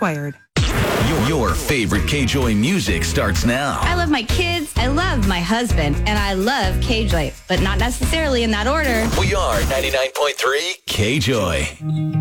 required. Your favorite K-Joy music starts now. I love my kids, I love my husband, and I love K-Joy, but not necessarily in that order. We are 99.3 K-Joy.